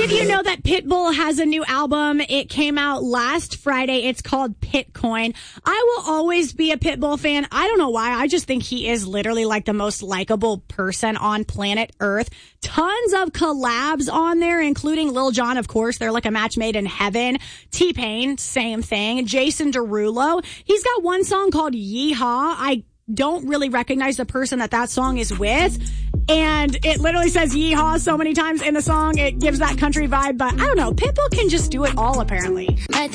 Did you know that Pitbull has a new album? It came out last Friday. It's called Pitcoin. I will always be a Pitbull fan. I don't know why. I just think he is literally like the most likable person on planet Earth. Tons of collabs on there, including Lil Jon, of course. They're like a match made in heaven. T-Pain, same thing. Jason Derulo. He's got one song called Yeehaw. I don't really recognize the person that song is with. And it literally says yeehaw so many times in the song. It gives that country vibe, but I don't know. Pitbull can just do it all, apparently.